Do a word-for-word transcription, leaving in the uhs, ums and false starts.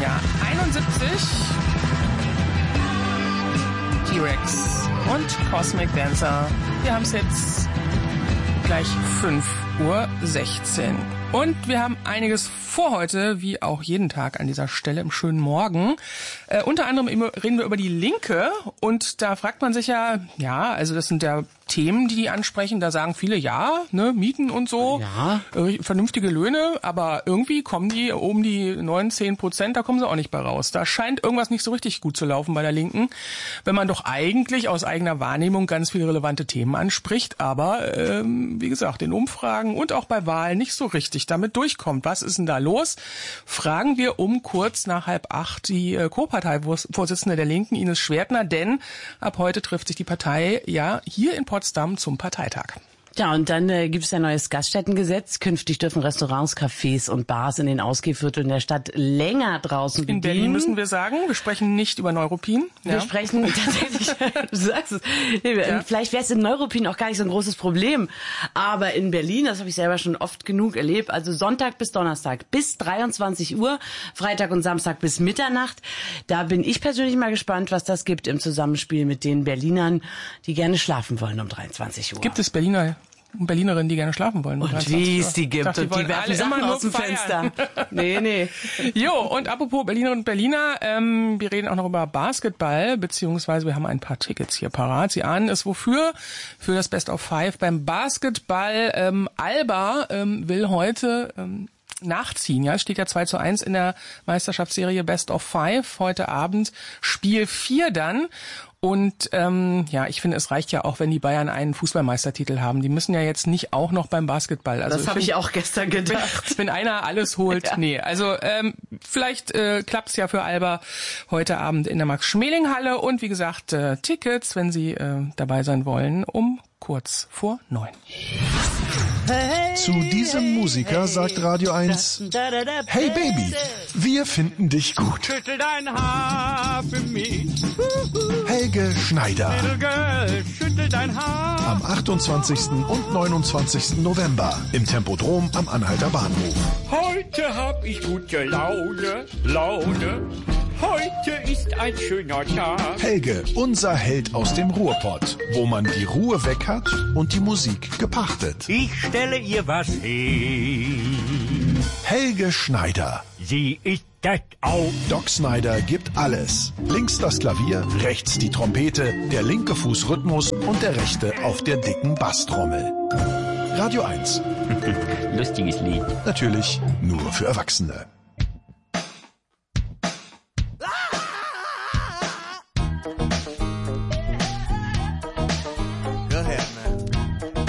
Jahr einundsiebzig. T-Rex und Cosmic Dancer. Wir haben es jetzt gleich fünf Uhr sechzehn. Und wir haben einiges vor heute, wie auch jeden Tag an dieser Stelle im schönen Morgen. Äh, unter anderem reden wir über die Linke und da fragt man sich ja, ja, also das sind ja Themen, die die ansprechen, da sagen viele, ja, ne, Mieten und so, ja. äh, vernünftige Löhne, aber irgendwie kommen die um die neun, zehn Prozent, da kommen sie auch nicht bei raus. Da scheint irgendwas nicht so richtig gut zu laufen bei der Linken, wenn man doch eigentlich aus eigener Wahrnehmung ganz viele relevante Themen anspricht, aber ähm, wie gesagt, in Umfragen und auch bei Wahlen nicht so richtig damit durchkommt. Was ist denn da los? Fragen wir um kurz nach halb acht die äh, Co-Parteivorsitzende der Linken, Ines Schwertner, denn ab heute trifft sich die Partei ja hier in Potsdam zum Parteitag. Ja, und dann äh, gibt es ein neues Gaststättengesetz. Künftig dürfen Restaurants, Cafés und Bars in den Ausgehvierteln der Stadt länger draußen bedienen. In Berlin müssen wir sagen, wir sprechen nicht über Neuruppin. Wir ja. sprechen tatsächlich, du sagst es, ja. vielleicht wäre es in Neuruppin auch gar nicht so ein großes Problem. Aber in Berlin, das habe ich selber schon oft genug erlebt, also Sonntag bis Donnerstag bis dreiundzwanzig Uhr, Freitag und Samstag bis Mitternacht. Da bin ich persönlich mal gespannt, was das gibt im Zusammenspiel mit den Berlinern, die gerne schlafen wollen um dreiundzwanzig Uhr. Gibt es Berliner Berlinerinnen, die gerne schlafen wollen. Und wie es die gibt. Dachte, die und die werfen Sachen aus dem Fenster. Nee, nee. Jo, und apropos Berlinerinnen und Berliner, ähm, wir reden auch noch über Basketball, beziehungsweise wir haben ein paar Tickets hier parat. Sie ahnen es wofür? Für das Best of Five beim Basketball. Ähm, Alba ähm, will heute... Ähm, nachziehen, ja, es steht ja zwei zu eins in der Meisterschaftsserie Best of Five, heute Abend Spiel vier dann und ähm, ja, ich finde, es reicht ja auch, wenn die Bayern einen Fußballmeistertitel haben, die müssen ja jetzt nicht auch noch beim Basketball. Also das habe ich auch gestern gedacht. Wenn, wenn einer alles holt, ja. nee, also ähm, vielleicht äh, klappt's ja für Alba heute Abend in der Max-Schmeling-Halle und wie gesagt, äh, Tickets, wenn Sie äh, dabei sein wollen, um kurz vor neun. Zu diesem Musiker sagt Radio eins, hey Baby, wir finden dich gut. Schüttel dein Haar für mich. Helge Schneider. Little girl, schüttel dein Haar. Am achtundzwanzigsten und neunundzwanzigsten November im Tempodrom am Anhalter Bahnhof. Heute hab ich gute Laune, Laune. Heute ist ein schöner Tag. Helge, unser Held aus dem Ruhrpott, wo man die Ruhe weg hat und die Musik gepachtet. Ich stelle ihr was hin. Helge Schneider. Sie ist das auch. Doc Snyder gibt alles. Links das Klavier, rechts die Trompete, der linke Fuß Rhythmus und der rechte auf der dicken Basstrommel. Radio eins. Lustiges Lied. Natürlich nur für Erwachsene.